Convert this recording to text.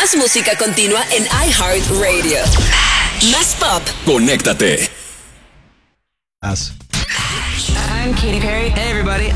Más música continua en iHeartRadio. Más pop. Conéctate. I'm Katy Perry. Hey, everybody.